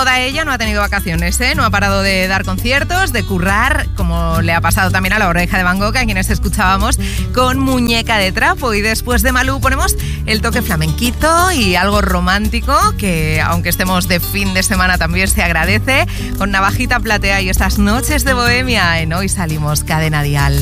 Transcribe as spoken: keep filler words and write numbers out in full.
toda ella no ha tenido vacaciones, ¿eh? No ha parado de dar conciertos, de currar, como le ha pasado también a La Oreja de Van Gogh, a quienes escuchábamos con Muñeca de Trapo. Y después de Malú ponemos el toque flamenquito y algo romántico, que aunque estemos de fin de semana también se agradece, con Navajita Platea y estas noches de bohemia en Hoy Salimos Cadena Dial.